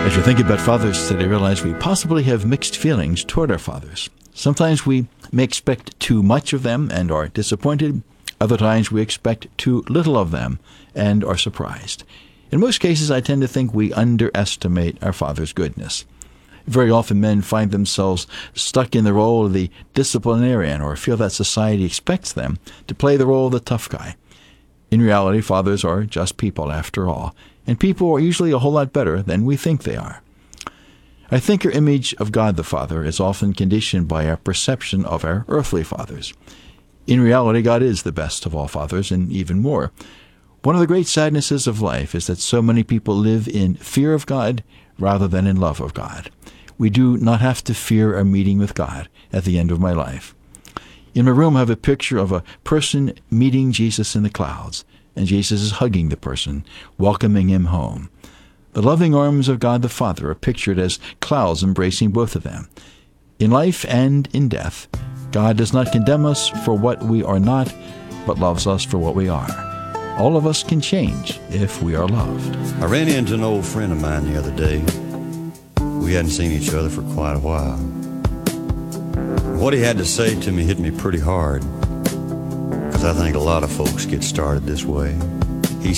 As we think about fathers today, realize we possibly have mixed feelings toward our fathers. Sometimes we may expect too much of them and are disappointed. Other times we expect too little of them and are surprised. In most cases, I tend to think we underestimate our Father's goodness. Very often men find themselves stuck in the role of the disciplinarian or feel that society expects them to play the role of the tough guy. In reality, fathers are just people after all, and people are usually a whole lot better than we think they are. I think our image of God the Father is often conditioned by our perception of our earthly fathers. In reality, God is the best of all fathers, and even more. One of the great sadnesses of life is that so many people live in fear of God rather than in love of God. We do not have to fear our meeting with God at the end of my life. In my room, I have a picture of a person meeting Jesus in the clouds, and Jesus is hugging the person, welcoming him home. The loving arms of God the Father are pictured as clouds embracing both of them. In life and in death, God does not condemn us for what we are not, but loves us for what we are. All of us can change if we are loved. I ran into an old friend of mine the other day. We hadn't seen each other for quite a while. What he had to say to me hit me pretty hard, because I think a lot of folks get started this way.